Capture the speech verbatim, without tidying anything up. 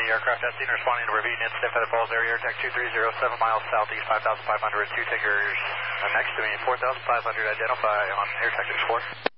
any aircraft at scene responding to ravine incident for the Falls area, air tech two three zero, seven miles southeast, five thousand five hundred, two takers uh, next to me, four thousand five hundred, identify on air tech six four.